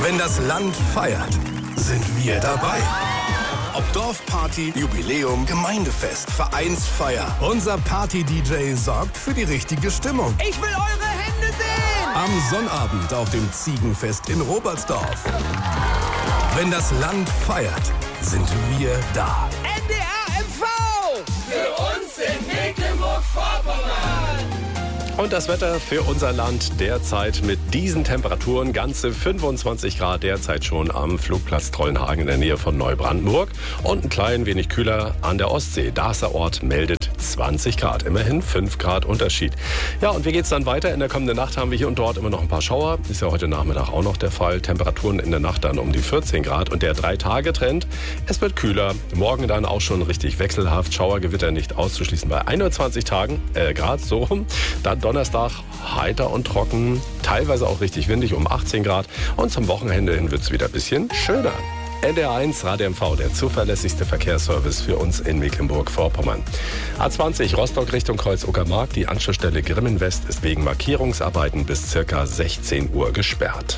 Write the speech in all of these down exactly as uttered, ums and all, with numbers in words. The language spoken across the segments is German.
Wenn das Land feiert, sind wir dabei. Ob Dorfparty, Jubiläum, Gemeindefest, Vereinsfeier. Unser Party-D J sorgt für die richtige Stimmung. Ich will eure Hände sehen! Am Sonnabend auf dem Ziegenfest in Robertsdorf. Wenn das Land feiert, sind wir da. N D R M V! Für uns in Mecklenburg-Vorpommern! Und das Wetter für unser Land derzeit mit diesen Temperaturen, ganze fünfundzwanzig Grad derzeit schon am Flugplatz Trollenhagen in der Nähe von Neubrandenburg und ein klein wenig kühler an der Ostsee. Darßerort meldet zwanzig Grad, immerhin fünf Grad Unterschied. Ja, und wie geht's dann weiter? In der kommenden Nacht haben wir hier und dort immer noch ein paar Schauer. Ist ja heute Nachmittag auch noch der Fall. Temperaturen in der Nacht dann um die vierzehn Grad und der Drei-Tage-Trend, es wird kühler. Morgen dann auch schon richtig wechselhaft. Schauergewitter nicht auszuschließen bei einundzwanzig Tagen, äh, Grad, so. Dann Donnerstag heiter und trocken, teilweise auch richtig windig um achtzehn Grad. Und zum Wochenende hin wird es wieder ein bisschen schöner. N D R eins Radio M V, der zuverlässigste Verkehrsservice für uns in Mecklenburg-Vorpommern. A zwanzig Rostock Richtung Kreuz-Uckermark. Die Anschlussstelle Grimmen West ist wegen Markierungsarbeiten bis ca. sechzehn Uhr gesperrt.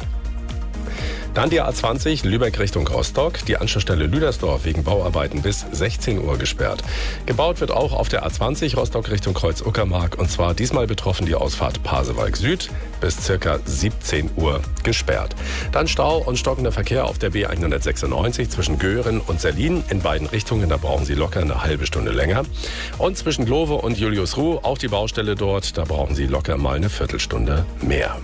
Dann die A zwanzig Lübeck Richtung Rostock. Die Anschlussstelle Lüdersdorf wegen Bauarbeiten bis sechzehn Uhr gesperrt. Gebaut wird auch auf der A zwanzig Rostock Richtung Kreuz-Uckermark. Und zwar diesmal betroffen die Ausfahrt Pasewalk Süd bis ca. siebzehn Uhr gesperrt. Dann Stau und stockender Verkehr auf der B hundertsechsundneunzig zwischen Göhren und Sellin. In beiden Richtungen, da brauchen Sie locker eine halbe Stunde länger. Und zwischen Glowe und Juliusruh, auch die Baustelle dort, da brauchen Sie locker mal eine Viertelstunde mehr.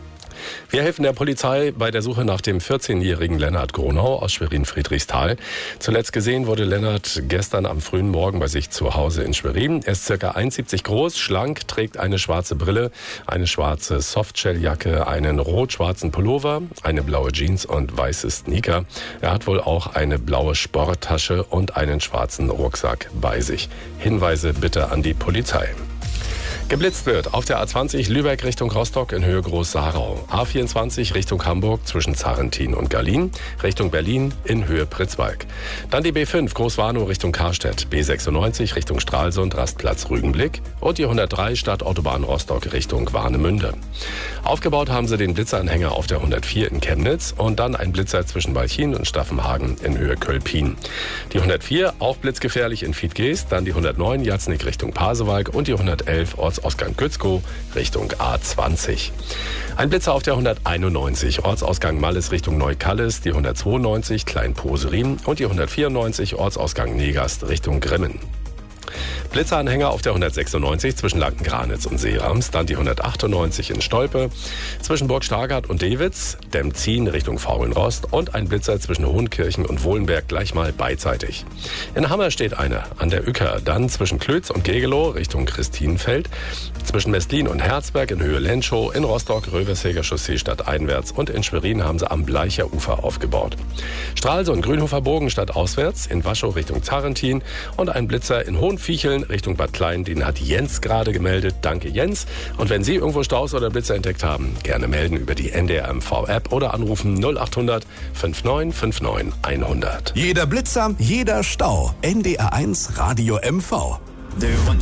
Wir helfen der Polizei bei der Suche nach dem vierzehnjährigen Lennart Gronau aus Schwerin-Friedrichsthal. Zuletzt gesehen wurde Lennart gestern am frühen Morgen bei sich zu Hause in Schwerin. Er ist ca. eins Komma siebzig groß, schlank, trägt eine schwarze Brille, eine schwarze Softshelljacke, einen rot-schwarzen Pullover, eine blaue Jeans und weiße Sneaker. Er hat wohl auch eine blaue Sporttasche und einen schwarzen Rucksack bei sich. Hinweise bitte an die Polizei. Geblitzt wird auf der A zwanzig Lübeck Richtung Rostock in Höhe Groß-Sarau. A vierundzwanzig Richtung Hamburg zwischen Zarrentin und Gallien. Richtung Berlin in Höhe Pritzwalk. Dann die B fünf Großwarnow Richtung Karstedt. B sechsundneunzig Richtung Stralsund Rastplatz Rügenblick. Und die hundertdrei Stadtautobahn Rostock Richtung Warnemünde. Aufgebaut haben sie den Blitzeranhänger auf der hundertvier in Chemnitz und dann ein Blitzer zwischen Walchin und Staffenhagen in Höhe Kölpin. Die hundertvier auch blitzgefährlich in Fiedgeest. Dann die hundertneun Jatznik Richtung Pasewalk und die hundertelf Ortsausgang Gützkow Richtung A zwanzig. Ein Blitzer auf der hunderteinundneunzig Ortsausgang Malles Richtung Neukallis, die hundertzweiundneunzig Klein-Poserin und die hundertvierundneunzig Ortsausgang Negast Richtung Grimmen. Blitzeranhänger auf der hundertsechsundneunzig zwischen Lanken-Granitz und Seerams, dann die hundertachtundneunzig in Stolpe, zwischen Burg Stargard und Dewitz, Demmzin Richtung Faulenrost und ein Blitzer zwischen Hohenkirchen und Wohlenberg gleich mal beidseitig. In Hammer steht einer an der Uecker, dann zwischen Klötz und Gegelow Richtung Christinenfeld, zwischen Mestlin und Herzberg in Höhe Lenschow, in Rostock Rövershäger Chaussee stadteinwärts und in Schwerin haben sie am Bleicher Ufer aufgebaut. Stralsund Grünhofer Bogen stadtauswärts, in Waschow Richtung Zarrentin und ein Blitzer in Hohenviecheln Richtung Bad Klein, den hat Jens gerade gemeldet. Danke Jens. Und wenn Sie irgendwo Staus oder Blitzer entdeckt haben, gerne melden über die N D R M V-App oder anrufen null achthundert neunundfünfzig neunundfünfzig hundert. Jeder Blitzer, jeder Stau. N D R eins Radio M V. Du und